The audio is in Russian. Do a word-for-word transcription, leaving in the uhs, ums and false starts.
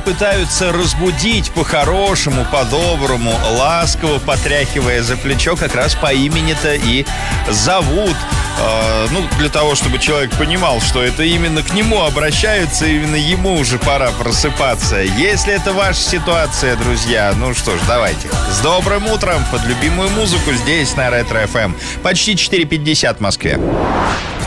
пытаются разбудить по-хорошему, по-доброму, ласково потряхивая за плечо, как раз по имени-то и зовут. Э, ну, для того, чтобы человек понимал, что это именно к нему обращаются, именно ему уже пора просыпаться. Если это ваша ситуация, друзья, ну что ж, давайте. С добрым утром под любимую музыку здесь на Ретро эф эм. Почти четыре пятьдесят в Москве.